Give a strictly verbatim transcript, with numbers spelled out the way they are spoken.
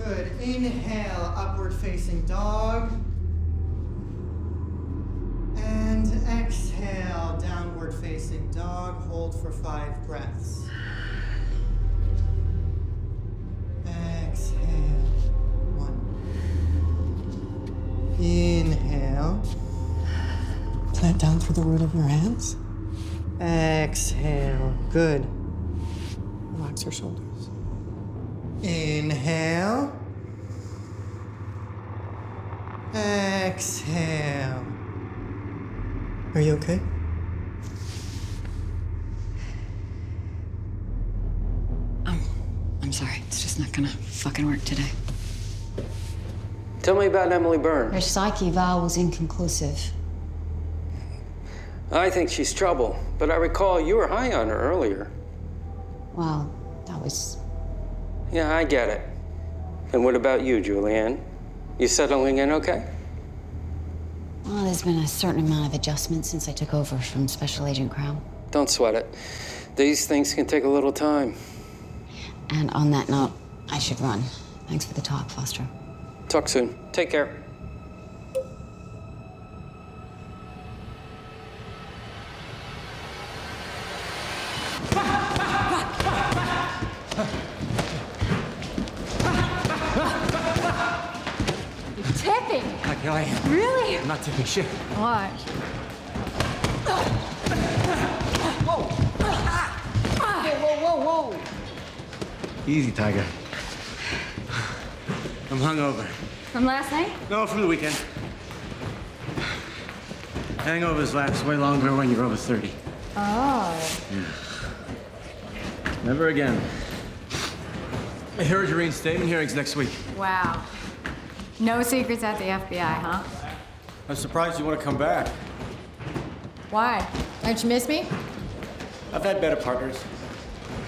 Good. Inhale, upward facing dog. And exhale, downward facing dog. Hold for five breaths. Exhale. One. Inhale. Plant down through the root of your hands. Exhale. Good. Relax your shoulders. Inhale. Exhale. Are you okay? Um, I'm sorry. It's just not gonna fucking work today. Tell me about Emily Byrne. Her psych eval was inconclusive. I think she's trouble, but I recall you were high on her earlier. Well, that was... Yeah, I get it. And what about you, Julianne? You settling in okay? Well, there's been a certain amount of adjustment since I took over from Special Agent Crown. Don't sweat it. These things can take a little time. And on that note, I should run. Thanks for the talk, Foster. Talk soon. Take care. Tipping? Like I am. Really? I'm not tipping shit. What? Whoa! Whoa, whoa, whoa! Easy, Tiger. I'm hungover. From last night? No, from the weekend. Hangovers last way longer when you're over thirty. Oh. Yeah. Never again. I heard your reinstatement hearings next week. Wow. No secrets at the F B I, huh? I'm surprised you want to come back. Why? Don't you miss me? I've had better partners.